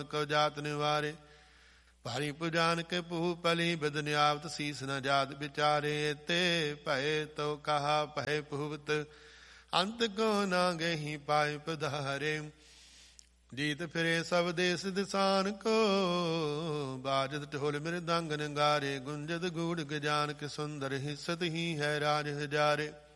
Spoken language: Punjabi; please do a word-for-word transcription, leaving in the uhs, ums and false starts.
ਕਉ ਜਾਤ ਨਿਵਾਰੇ। ਭਾਰੀ ਪੁਜਾਨ ਕੇ ਪੂਹ ਪਲੀ ਬਦਨ ਆਵਤ ਸੀਸ ਨ ਜਾਤ ਵਿਚਾਰੇ। ਤੇ ਭਏ ਤੋ ਕਹਾ ਭਏ ਪੂਵਤ ਅੰਤ ਕੋ ਨਾ ਗਹੀ ਪਾਏ ਪਧਾਰੇ। ਜੀਤ ਫਿਰੇ ਸਭ ਦੇਸ ਦਿਸਾਨ ਕੋ ਬਾਜਤ ਢੋਲ ਮਿਰਦੰਗ ਨਗਾਰੇ। ਗੁੰਜਤ ਗੂੜ ਗਜਾਨ ਕੇ ਸੁੰਦਰ ਹਿੱਸਤ ਹੀ ਹੈ ਰਾਜ ਹਜ਼ਾਰੇ।